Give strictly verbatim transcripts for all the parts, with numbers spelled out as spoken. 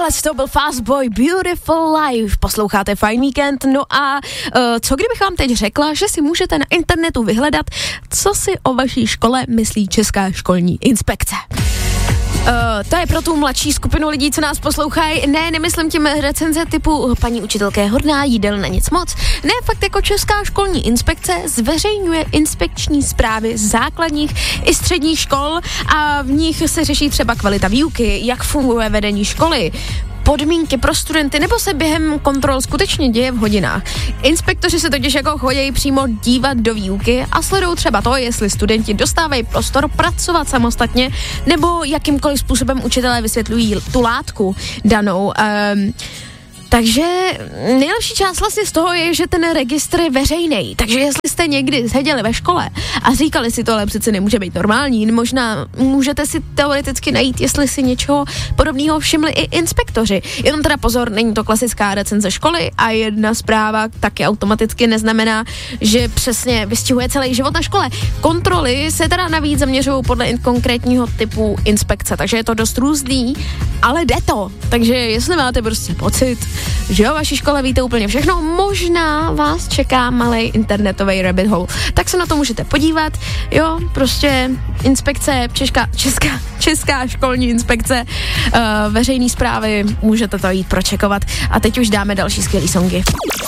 Tohle to byl Fast Boy, Beautiful Life. Posloucháte Fajn víkend. No a uh, co kdybych vám teď řekla, že si můžete na internetu vyhledat, co si o vaší škole myslí Česká školní inspekce. Uh, to je pro tu mladší skupinu lidí, co nás poslouchají. Ne, nemyslím tím recenze typu paní učitelka je hodná, jídelna nic moc. Ne, fakt jako Česká školní inspekce zveřejňuje inspekční zprávy základních i středních škol a v nich se řeší třeba kvalita výuky, jak funguje vedení školy, podmínky pro studenty, nebo se během kontrol skutečně děje v hodinách. Inspektoři se totiž jako chodí přímo dívat do výuky a sledují třeba to, jestli studenti dostávají prostor pracovat samostatně, nebo jakýmkoliv způsobem učitelé vysvětlují tu látku danou. Um, Takže nejlepší část vlastně z toho je, že ten registr je veřejný. Takže jestli jste někdy seděli ve škole a říkali si to, ale přece nemůže být normální, možná můžete si teoreticky najít, jestli si něčeho podobného všimli i inspektoři. Jenom teda pozor, není to klasická recenze školy a jedna zpráva taky automaticky neznamená, že přesně vystihuje celý život na škole. Kontroly se teda navíc zaměřují podle konkrétního typu inspekce, takže je to dost různý, ale jde to. Takže jestli máte prostě pocit, že o vaší škole víte úplně všechno, možná vás čeká malej internetový rabbit hole. Tak se na to můžete podívat, jo, prostě inspekce, česká, česká, česká školní inspekce, uh, veřejný zprávy, můžete to jít pročekovat. A teď už dáme další skvělý songy.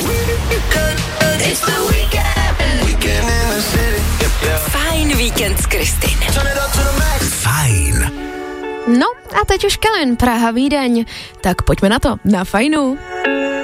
Fajn víkend s Kristýn. Fajn. No a teď už Kellen, Praha, Vídeň. Tak pojďme na to, na Fajnu.